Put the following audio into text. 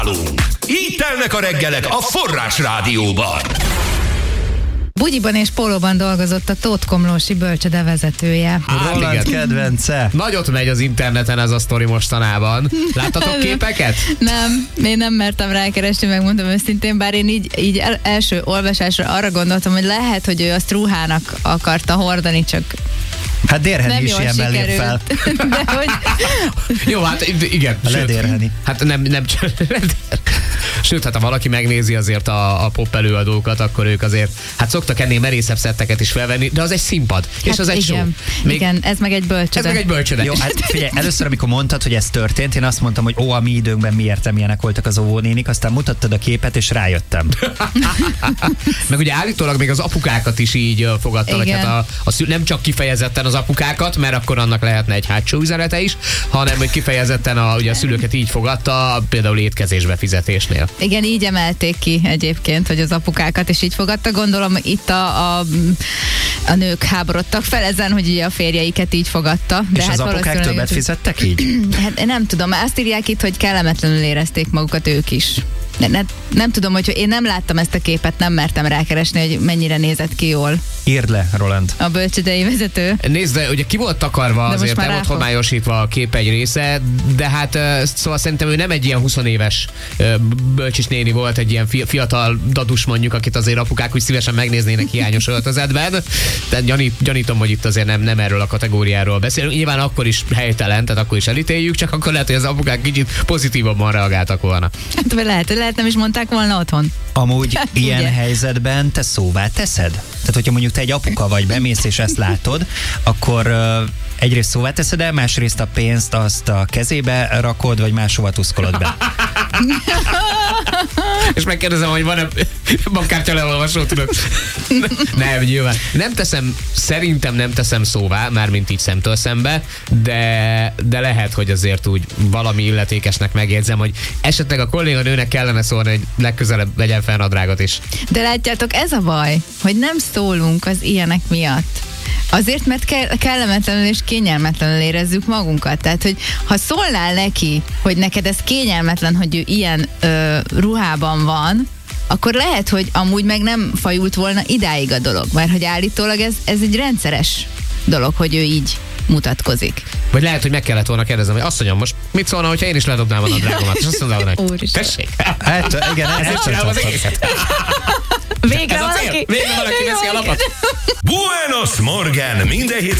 Így telnek a reggelek a Forrás Rádióban. Bugyiban és pólóban dolgozott a Tóth Komlósi bölcsöde vezetője. Roland kedvence. Nagyot megy az interneten ez a sztori mostanában. Láttatok képeket? Nem, én nem mertem rákeresni, megmondom őszintén, bár én így első olvasásra arra gondoltam, hogy lehet, hogy ő azt ruhának akarta hordani, csak Hát Dérheni nem is jól ilyen belép fel. De hogy... Jó, hát igen. A ledérheni. Hát nem sőt, hát ha valaki megnézi azért a pop előadókat, akkor ők azért, hát szoktak ennél merészebb szetteket is felvenni, de az egy színpad, hát és az egy igen, show. Igen, ez meg egy bölcsöde. Ez meg egy bölcsöde. Jó, hát figyelj, először, amikor mondtad, hogy ez történt, én azt mondtam, hogy a mi időnkben miért ilyenek voltak az óvónénik, aztán mutattad a képet, és rájöttem. Meg ugye állítólag még az apukákat is így fogadta, vagy hát nem csak kifejezetten az apukákat, mert akkor annak lehetne egy hátsó üzenete is, hanem hogy kifejezetten ugye a szülőket így fogadta, például étkezésbe fizetésnél. Igen, így emelték ki egyébként, hogy az apukákat is így fogadta. Gondolom itt a nők háborodtak fel ezen, hogy ugye a férjeiket így fogadta. De és hát az apukák többet fizettek így? Hát nem tudom, azt írják itt, hogy kellemetlenül érezték magukat ők is. Nem tudom, hogy én nem láttam ezt a képet, nem mertem rákeresni, hogy mennyire nézett ki jól. Írd le, Roland. A bölcsödei vezető. Nézd, de ugye ki volt takarva, de azért nem volt homályosítva a kép egy része, de hát szóval szerintem ő nem egy ilyen 20 éves bölcsis néni volt, egy ilyen fiatal dadus mondjuk, akit azért apukák úgy szívesen megnéznének hiányos öltözetben. De gyanítom, hogy itt azért nem erről a kategóriáról beszélünk. Nyilván akkor is helytelen, tehát akkor is elítéljük, csak akkor lehet, hogy az apukák kicsit pozitívabban reagáltak volna. Hát lehet nem is mondták volna otthon. Amúgy hát, ilyen ugye? helyzetben te szóvá teszed? Tehát, hogyha mondjuk te egy apuka vagy, bemész és ezt látod, akkor egyrészt szóvá teszed el, másrészt a pénzt azt a kezébe rakod, vagy máshova tuszkolod be. És megkérdezem, hogy van-e bankkártya leolvasó, tudok. Nem, nyilván. Szerintem nem teszem szóvá, mármint így szemtől szembe, de lehet, hogy azért úgy valami illetékesnek megjegyzem, hogy esetleg a kolléganőnek kellene szólni, hogy legközelebb legyen fennadrágot is. De látjátok, ez a baj, hogy nem szólunk az ilyenek miatt. Azért, mert kellemetlenül és kényelmetlenül érezzük magunkat. Tehát, hogy ha szólnál neki, hogy neked ez kényelmetlen, hogy ő ilyen ruhában van, akkor lehet, hogy amúgy meg nem fajult volna idáig a dolog. Mert hogy állítólag ez egy rendszeres dolog, hogy ő így mutatkozik. Vagy lehet, hogy meg kellett volna kérdezem, hogy azt mondjam, most mit szólna, hogyha én is ledobnám a nadrágomat, és azt mondanám, hogy tessék. Hát, igen, ezért csinálom az egészet. Végre valaki veszi a lapot. Buenos Morgan, minden hét